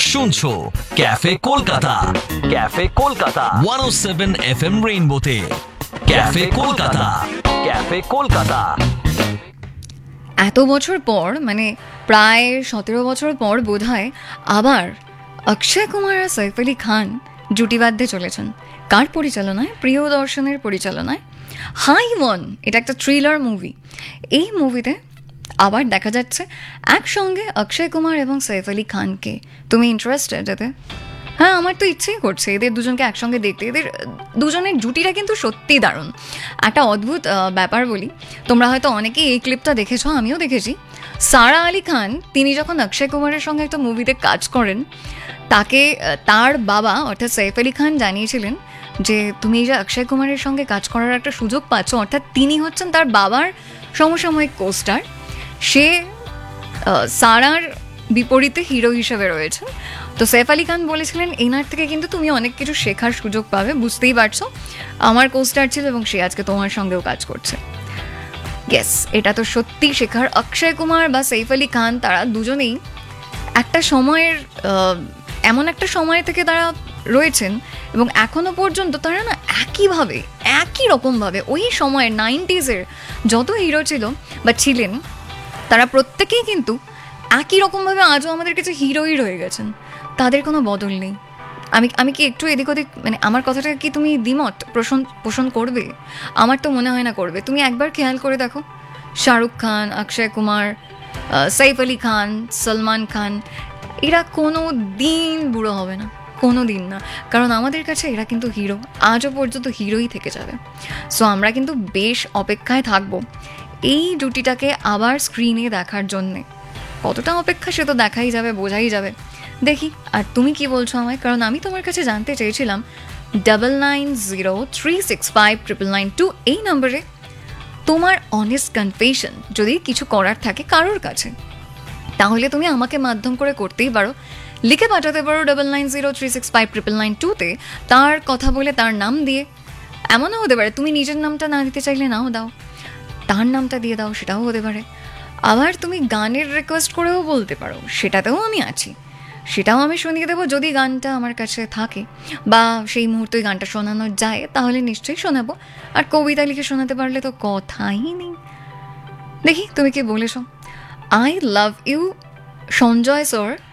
শুনছো cafe Kolkata, cafe Kolkata 107 FM রেইনবোতে। Cafe Kolkata, cafe Kolkata. এত বছর পর, মানে প্রায় 17 বছর পর বোধহয় আবার অক্ষয় কুমার আর সৈফ আলি খান জুটি বাঁধতে চলেছেন। কার পরিচালনায়? প্রিয়দর্শনের পরিচালনায় হাই ওয়ান। এটা একটা থ্রিলার মুভি। এই মুভিতে আবার দেখা যাচ্ছে একসঙ্গে অক্ষয় কুমার এবং সৈফ আলি খানকে। তুমি ইন্টারেস্টেড এতে? হ্যাঁ, আমার তো ইচ্ছেই করছে এদের দুজনকে একসঙ্গে দেখতে। এদের দুজনের জুটিটা কিন্তু সত্যিই দারুণ। একটা অদ্ভুত ব্যাপার বলি, তোমরা হয়তো অনেকেই এই ক্লিপটা দেখেছো, আমিও দেখেছি। সারা আলি খান তিনি যখন অক্ষয় কুমারের সঙ্গে একটা মুভিতে কাজ করেন, তাকে তার বাবা অর্থাৎ সৈফ আলি খান জানিয়েছিলেন যে তুমি এই যে অক্ষয় কুমারের সঙ্গে কাজ করার একটা সুযোগ পাচ্ছ, অর্থাৎ তিনি হচ্ছেন তার বাবার সমসাময়িক কোস্টার। সে সারার বিপরীতে হিরো হিসেবে রয়েছে। তো সৈফ আলি খান বলেছিলেন এনার থেকে কিন্তু তুমি অনেক কিছু শেখার সুযোগ পাবে। বুঝতেই পারছো, আমার কোস্টার ছিল এবং সে আজকে তোমার সঙ্গেও কাজ করছে। ইয়েস, এটা তো সত্যি শেখার। অক্ষয় কুমার বা সৈফ আলি খান তারা দুজনেই একটা সময়ের এমন একটা সময় থেকে তারা রয়েছেন এবং এখনো পর্যন্ত তারা না একইভাবে একই রকমভাবে ওই সময়ের 90s যত হিরো ছিল বা ছিলেন তারা প্রত্যেকেই কিন্তু একই রকমভাবে আজও আমাদের কাছে হিরোই রয়ে গেছেন। তাদের কোনো বদল নেই। আমি কি একটু এদিক ওদিক, মানে আমার কথাটা কি তুমি দ্বিমত পোষণ করবে? আমার তো মনে হয় না করবে। তুমি একবার খেয়াল করে দেখো, শাহরুখ খান, অক্ষয় কুমার, সৈফ আলি খান, সলমান খান, এরা কোনো দিন বুড়ো হবে না, কোনো দিন না। কারণ আমাদের কাছে এরা কিন্তু হিরো, আজও পর্যন্ত হিরোই থেকে যাবে। সো আমরা কিন্তু বেশ অপেক্ষায় থাকবো এই জুটিটাকে আবার স্ক্রিনে দেখার জন্যে। কতটা অপেক্ষা সে তো দেখাই যাবে, বোঝাই যাবে। দেখি আর তুমি কি বলছো আমায়, কারণ আমি তোমার কাছে জানতে চেয়েছিলাম 9903659992 এই নম্বরে তোমার অনেস্ট কনফেশন যদি কিছু করার থাকে কারোর কাছে, তাহলে তুমি আমাকে মাধ্যম করে করতেই পারো। লিখে পাঠাতে পারো 9903659992-তে তার কথা বলে, তার নাম দিয়ে। এমনও হতে পারে তুমি নিজের নামটা না দিতে চাইলে নাও দাও, তার নামটা দিয়ে দাও, সেটাও হতে পারে। আবার তুমি গানের রিকোয়েস্ট করেও বলতে পারো, সেটাতেও আমি আছি, সেটাও আমি শুনিয়ে দেবো। যদি গানটা আমার কাছে থাকে বা সেই মুহূর্তে গানটা শোনানো যায় তাহলে নিশ্চয়ই শোনাবো। আর কবিতা লিখে শোনাতে পারলে তো কথাই নেই। দেখি তুমি কি বলেছো। I love you Sanjay sir